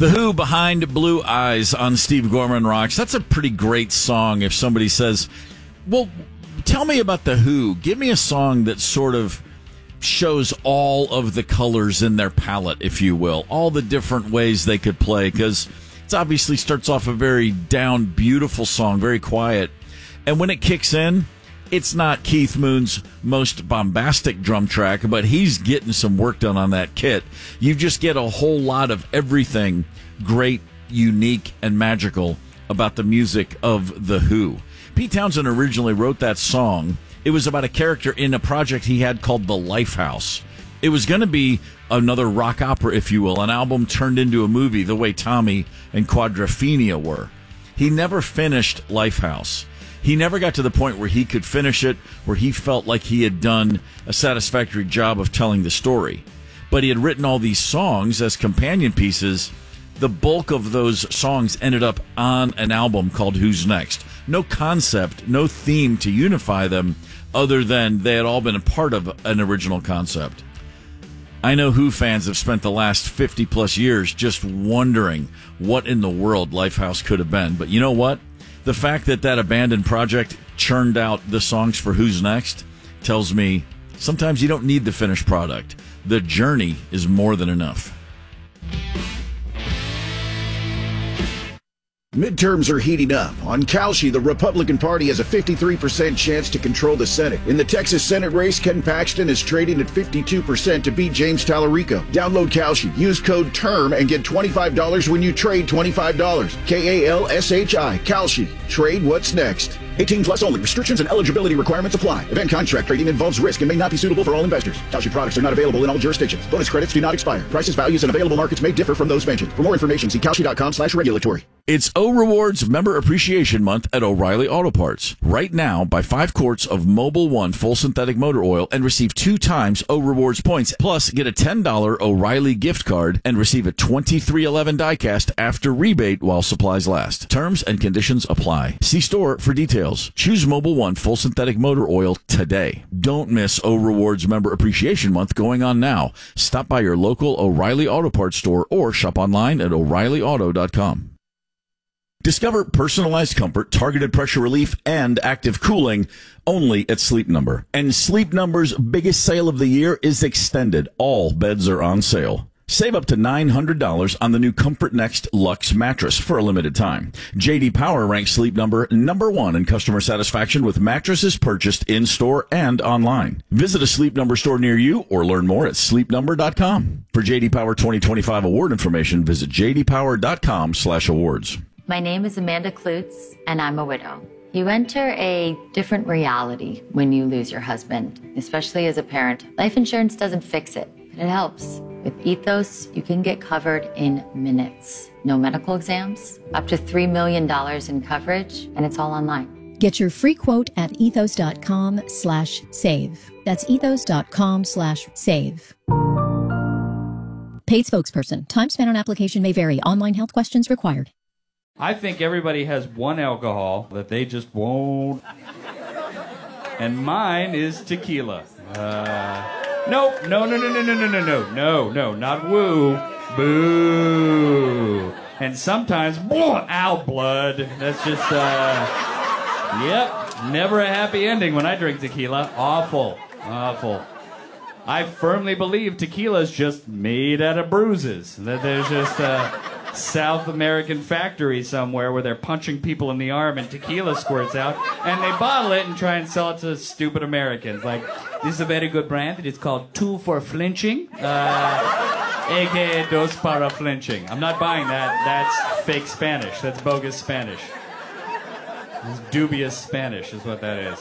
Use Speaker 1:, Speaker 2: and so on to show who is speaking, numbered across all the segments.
Speaker 1: The Who, Behind Blue Eyes on Steve Gorman Rocks. That's a pretty great song if somebody says, well, tell me about The Who. Give me a song that sort of shows all of the colors in their palette, if you will, all the different ways they could play, because it obviously starts off a very down, beautiful song, very quiet. And when it kicks in, it's not Keith Moon's most bombastic drum track, but he's getting some work done on that kit. You just get a whole lot of everything great, unique, and magical about the music of The Who. Pete Townshend originally wrote that song. It was about a character in a project he had called The Lifehouse. It was going to be another rock opera, if you will, an album turned into a movie the way Tommy and Quadrophenia were. He never finished Lifehouse. He never got to the point where he could finish it, where he felt like he had done a satisfactory job of telling the story. But he had written all these songs as companion pieces. The bulk of those songs ended up on an album called Who's Next. No concept, no theme to unify them, other than they had all been a part of an original concept. I know Who fans have spent the last 50-plus years just wondering what in the world Lifehouse could have been. But you know what? The fact that that abandoned project churned out the songs for Who's Next tells me sometimes you don't need the finished product. The journey is more than enough.
Speaker 2: Midterms are heating up. On Kalshi, the Republican Party has a 53% chance to control the Senate. In the Texas Senate race, Ken Paxton is trading at 52% to beat James Tallarico. Download Kalshi. Use code TERM and get $25 when you trade $25. Kalshi. Kalshi. Trade what's next. 18 plus only. Restrictions and eligibility requirements apply. Event contract trading involves risk and may not be suitable for all investors. Kalshi products are not available in all jurisdictions. Bonus credits do not expire. Prices, values, and available markets may differ from those mentioned. For more information, see Kalshi.com/regulatory.
Speaker 1: It's O Rewards Member Appreciation Month at O'Reilly Auto Parts. Right now, buy 5 quarts of Mobil 1 full synthetic motor oil and receive 2 times O Rewards points. Plus, get a $10 O'Reilly gift card and receive a 2311 diecast after rebate while supplies last. Terms and conditions apply. See store for details. Choose Mobil 1 full synthetic motor oil today. Don't miss O Rewards Member Appreciation Month going on now. Stop by your local O'Reilly Auto Parts store or shop online at O'ReillyAuto.com. Discover personalized comfort, targeted pressure relief, and active cooling only at Sleep Number. And Sleep Number's biggest sale of the year is extended. All beds are on sale. Save up to $900 on the new Comfort Next Luxe mattress for a limited time. J.D. Power ranks Sleep Number #1 in customer satisfaction with mattresses purchased in-store and online. Visit a Sleep Number store near you or learn more at sleepnumber.com. For J.D. Power 2025 award information, visit jdpower.com/awards.
Speaker 3: My name is Amanda Klutz, and I'm a widow. You enter a different reality when you lose your husband, especially as a parent. Life insurance doesn't fix it, but it helps. With Ethos, you can get covered in minutes. No medical exams, up to $3 million in coverage, and it's all online.
Speaker 4: Get your free quote at ethos.com/save. That's ethos.com/save. Paid spokesperson. Time spent on application may vary. Online health questions required.
Speaker 5: I think everybody has one alcohol that they just won't. And mine is tequila. Nope. No, not woo. Boo. And sometimes, ow, blood. That's just, yep, never a happy ending when I drink tequila. Awful. I firmly believe tequila is just made out of bruises. That there's just South American factory somewhere where they're punching people in the arm and tequila squirts out, and they bottle it and try and sell it to stupid Americans. Like, this is a very good brand. It is called Two for Flinching, aka Dos para Flinching. I'm not buying that. That's fake Spanish. That's bogus Spanish. It's dubious Spanish is what that is.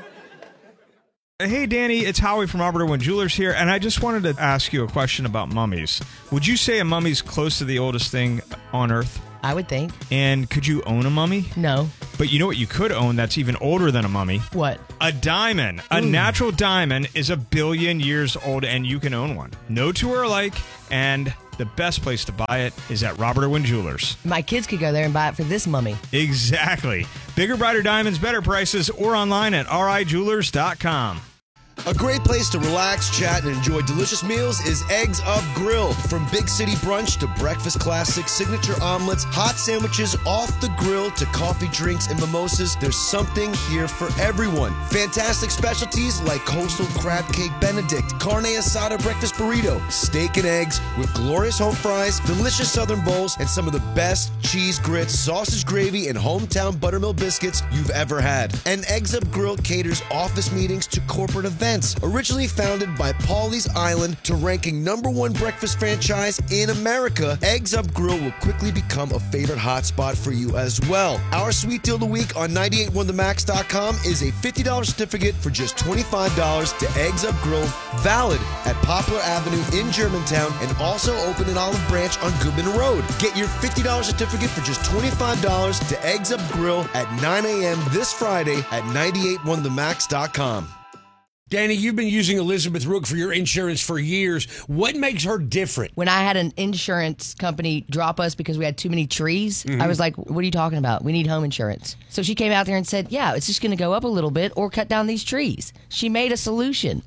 Speaker 6: Hey, Danny, it's Howie from Robert Owen Jewelers here, and I just wanted to ask you a question about mummies. Would you say a mummy's close to the oldest thing on Earth?
Speaker 7: I would think.
Speaker 6: And could you own a mummy?
Speaker 7: No.
Speaker 6: But you know what you could own that's even older than a mummy?
Speaker 7: What?
Speaker 6: A diamond. A natural diamond is 1 billion years old, and you can own one. No two are alike, and the best place to buy it is at Robert Owen Jewelers.
Speaker 7: My kids could go there and buy it for this mummy.
Speaker 6: Exactly. Bigger, brighter diamonds, better prices, or online at rijewelers.com.
Speaker 8: A great place to relax, chat, and enjoy delicious meals is Eggs Up Grill. From big city brunch to breakfast classics, signature omelets, hot sandwiches off the grill to coffee, drinks, and mimosas, there's something here for everyone. Fantastic specialties like coastal crab cake benedict, carne asada breakfast burrito, steak and eggs with glorious home fries, delicious southern bowls, and some of the best cheese grits, sausage gravy, and hometown buttermilk biscuits you've ever had. And Eggs Up Grill caters office meetings to corporate events. Originally founded by Pawleys Island to ranking #1 breakfast franchise in America, Eggs Up Grill will quickly become a favorite hotspot for you as well. Our sweet deal of the week on 981themax.com is a $50 certificate for just $25 to Eggs Up Grill, valid at Poplar Avenue in Germantown and also open in Olive Branch on Goodman Road. Get your $50 certificate for just $25 to Eggs Up Grill at 9 a.m. this Friday at 981themax.com.
Speaker 9: Danny, you've been using Elizabeth Rook for your insurance for years. What makes her different?
Speaker 7: When I had an insurance company drop us because we had too many trees, I was like, what are you talking about? We need home insurance. So she came out there and said, yeah, it's just going to go up a little bit or cut down these trees. She made a solution.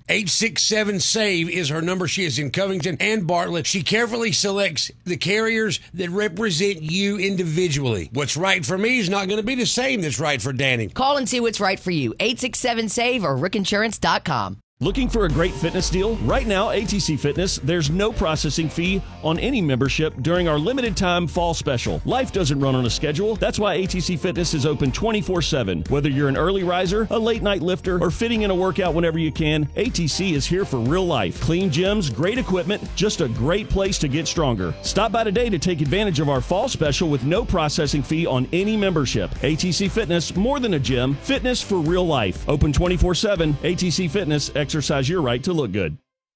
Speaker 9: 867-SAVE is her number. She is in Covington and Bartlett. She carefully selects the carriers that represent you individually. What's right for me is not going to be the same that's right for Danny.
Speaker 7: Call and see what's right for you. 867-SAVE or rickinsurance.com.
Speaker 10: Looking for a great fitness deal? Right now, ATC Fitness, there's no processing fee on any membership during our limited time fall special. Life doesn't run on a schedule. That's why ATC Fitness is open 24/7. Whether you're an early riser, a late night lifter, or fitting in a workout whenever you can, ATC is here for real life. Clean gyms, great equipment, just a great place to get stronger. Stop by today to take advantage of our fall special with no processing fee on any membership. ATC Fitness, more than a gym, fitness for real life. Open 24/7. ATC Fitness, exercise your right to look good.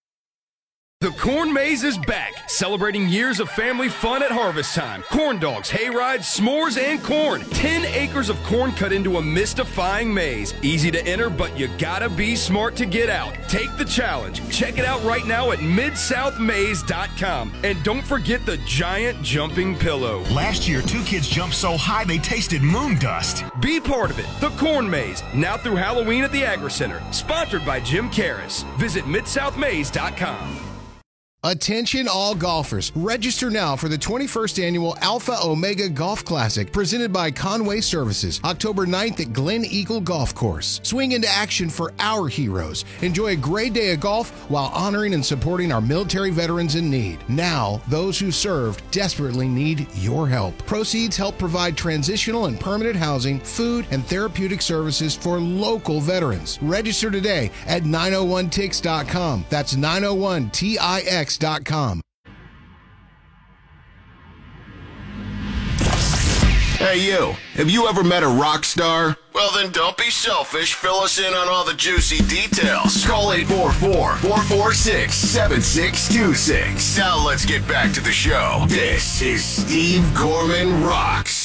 Speaker 11: The Corn Maze is back, celebrating years of family fun at harvest time. Corn dogs, hay rides, s'mores, and corn. 10 acres of corn cut into a mystifying maze. Easy to enter, but you gotta be smart to get out. Take the challenge. Check it out right now at MidSouthMaze.com. And don't forget the giant jumping pillow.
Speaker 12: Last year, 2 kids jumped so high they tasted moon dust.
Speaker 11: Be part of it. The Corn Maze, now through Halloween at the Agri Center. Sponsored by Jim Karras. Visit MidSouthMaze.com.
Speaker 13: Attention all golfers. Register now for the 21st Annual Alpha Omega Golf Classic presented by Conway Services, October 9th at Glen Eagle Golf Course. Swing into action for our heroes. Enjoy a great day of golf while honoring and supporting our military veterans in need. Now, those who served desperately need your help. Proceeds help provide transitional and permanent housing, food, and therapeutic services for local veterans. Register today at 901tix.com. That's 901tix.com.
Speaker 14: Hey you, have you ever met a rock star? Well then don't be selfish, fill us in on all the juicy details. Call 844-446-7626. Now let's get back to the show. This is Steve Gorman Rocks.